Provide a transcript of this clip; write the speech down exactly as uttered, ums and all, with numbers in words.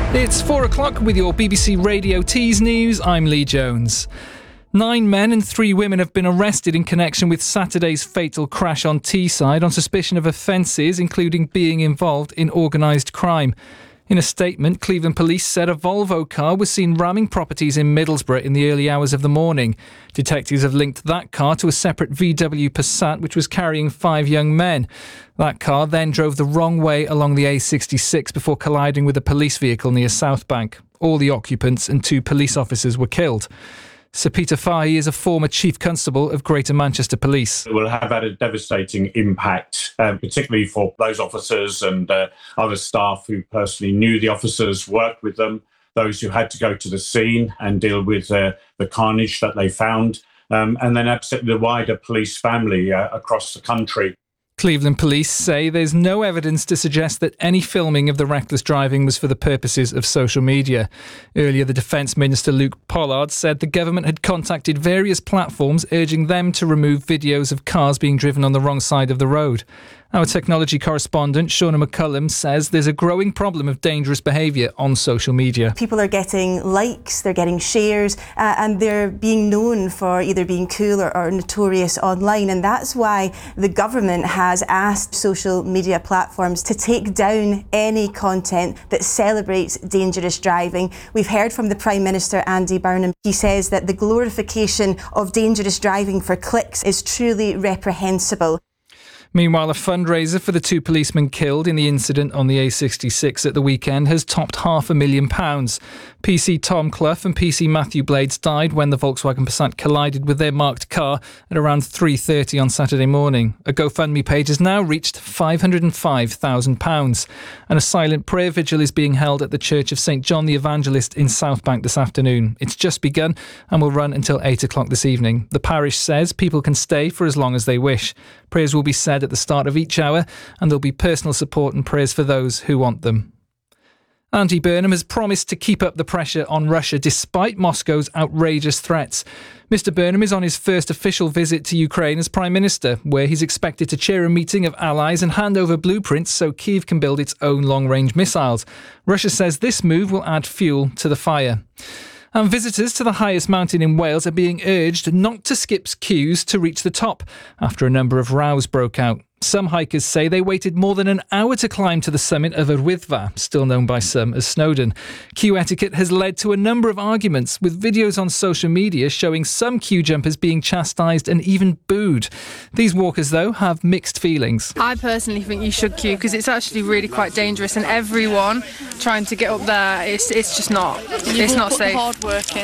It's four o'clock with your B B C Radio Tees News. I'm Lee Jones. Nine men and three women have been arrested in connection with Saturday's fatal crash on Teesside on suspicion of offences, including being involved in organised crime. In a statement, Cleveland Police said a Volvo car was seen ramming properties in Middlesbrough in the early hours of the morning. Detectives have linked that car to a separate V W Passat which was carrying five young men. That car then drove the wrong way along the A sixty-six before colliding with a police vehicle near Southbank. All the occupants and two police officers were killed. Sir Peter Fahey is a former Chief Constable of Greater Manchester Police. It will have had a devastating impact, um, particularly for those officers and uh, other staff who personally knew the officers, worked with them, those who had to go to the scene and deal with uh, the carnage that they found, um, and then absolutely the wider police family uh, across the country. Cleveland Police say there's no evidence to suggest that any filming of the reckless driving was for the purposes of social media. Earlier, the Defence Minister Luke Pollard said the government had contacted various platforms urging them to remove videos of cars being driven on the wrong side of the road. Our technology correspondent, Shauna McCullum, says there's a growing problem of dangerous behaviour on social media. People are getting likes, they're getting shares, uh, and they're being known for either being cool or, or notorious online. And that's why the government has asked social media platforms to take down any content that celebrates dangerous driving. We've heard from the Prime Minister, Andy Burnham. He says that the glorification of dangerous driving for clicks is truly reprehensible. Meanwhile, a fundraiser for the two policemen killed in the incident on the A sixty-six at the weekend has topped half a million pounds. P C Tom Clough and P C Matthew Blades died when the Volkswagen Passat collided with their marked car at around three thirty on Saturday morning. A GoFundMe page has now reached five hundred five thousand pounds. And a silent prayer vigil is being held at the Church of St John the Evangelist in Southbank this afternoon. It's just begun and will run until eight o'clock this evening. The parish says people can stay for as long as they wish. Prayers will be said at the start of each hour, and there'll be personal support and prayers for those who want them. Andy Burnham has promised to keep up the pressure on Russia despite Moscow's outrageous threats. Mister Burnham is on his first official visit to Ukraine as Prime Minister, where he's expected to chair a meeting of allies and hand over blueprints so Kyiv can build its own long-range missiles. Russia says this move will add fuel to the fire. And visitors to the highest mountain in Wales are being urged not to skip queues to reach the top after a number of rows broke out. Some hikers say they waited more than an hour to climb to the summit of Yr Wyddfa, still known by some as Snowdon. Queue etiquette has led to a number of arguments, with videos on social media showing some queue jumpers being chastised and even booed. These walkers, though, have mixed feelings. I personally think you should queue because it's actually really quite dangerous, and everyone trying to get up there, it's it's just not, it's not safe. Hard working.